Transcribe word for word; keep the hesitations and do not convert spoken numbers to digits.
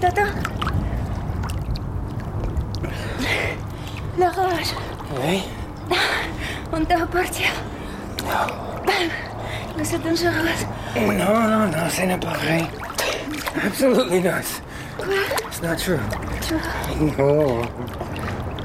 t'attends. L'orage. Oui? On doit repartir. Mais c'est dangereux. Non, non, non, c'est not pas vrai. Absolutely not. Quoi? It's not true. Tu vois? No.